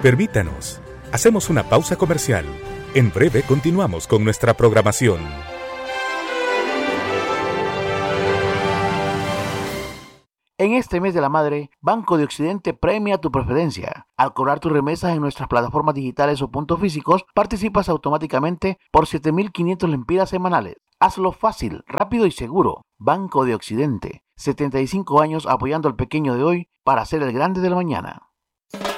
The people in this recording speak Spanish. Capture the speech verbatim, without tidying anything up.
Permítanos. Hacemos una pausa comercial. En breve continuamos con nuestra programación. En este mes de la madre, Banco de Occidente premia tu preferencia. Al cobrar tus remesas en nuestras plataformas digitales o puntos físicos, participas automáticamente por siete mil quinientos lempiras semanales. Hazlo fácil, rápido y seguro. Banco de Occidente. setenta y cinco años apoyando al pequeño de hoy para ser el grande del mañana.